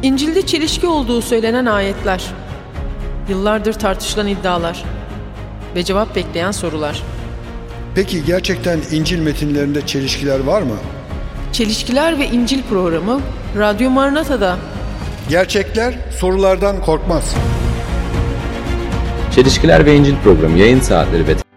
İncil'de çelişki olduğu söylenen ayetler, yıllardır tartışılan iddialar ve cevap bekleyen sorular. Peki gerçekten İncil metinlerinde çelişkiler var mı? Çelişkiler ve İncil programı Radyo Maranata'da. Gerçekler sorulardan korkmaz. Çelişkiler ve İncil programı yayın saatleri ve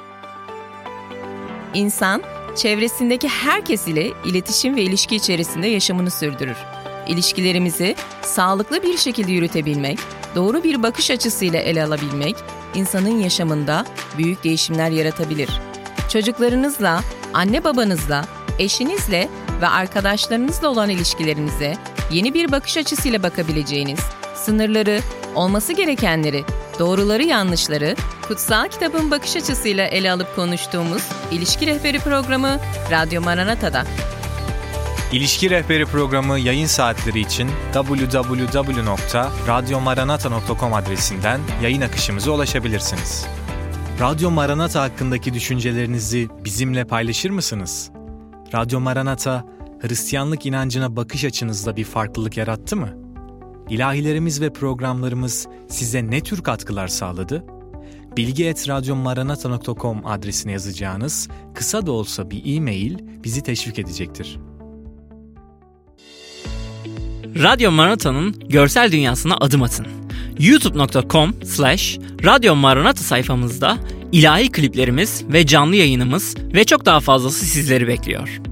İnsan, çevresindeki herkes ile iletişim ve ilişki içerisinde yaşamını sürdürür. İlişkilerimizi sağlıklı bir şekilde yürütebilmek, doğru bir bakış açısıyla ele alabilmek, insanın yaşamında büyük değişimler yaratabilir. Çocuklarınızla, anne babanızla, eşinizle ve arkadaşlarınızla olan ilişkilerinize yeni bir bakış açısıyla bakabileceğiniz, sınırları, olması gerekenleri, doğruları yanlışları, kutsal kitabın bakış açısıyla ele alıp konuştuğumuz İlişki Rehberi programı Radyo Maranata'da. İlişki Rehberi programı yayın saatleri için www.radyomaranata.com adresinden yayın akışımıza ulaşabilirsiniz. Radyo Maranata hakkındaki düşüncelerinizi bizimle paylaşır mısınız? Radyo Maranata, Hristiyanlık inancına bakış açınızda bir farklılık yarattı mı? İlahilerimiz ve programlarımız size ne tür katkılar sağladı? bilgi@radyomaranata.com adresine yazacağınız kısa da olsa bir e-mail bizi teşvik edecektir. Radyo Maranata'nın görsel dünyasına adım atın. youtube.com/Radyo Maranata sayfamızda ilahi kliplerimiz ve canlı yayınımız ve çok daha fazlası sizleri bekliyor.